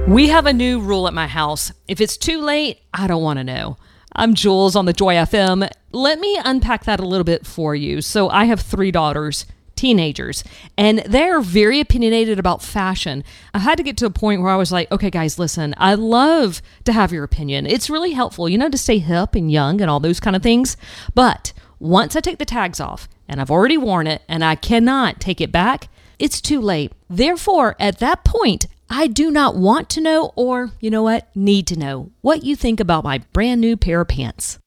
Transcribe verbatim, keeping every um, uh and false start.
We have a new rule at my house. If it's too late, I don't want to know. I'm Jules on the Joy F M. Let me unpack that a little bit for you. So I have three daughters, teenagers, and they're very opinionated about fashion. I had to get to a point where I was like, okay, guys, listen, I love to have your opinion. It's really helpful, you know, to stay hip and young and all those kind of things. But once I take the tags off and I've already worn it and I cannot take it back, it's too late. Therefore, at that point, I do not want to know or, you know what, need to know what you think about my brand new pair of pants.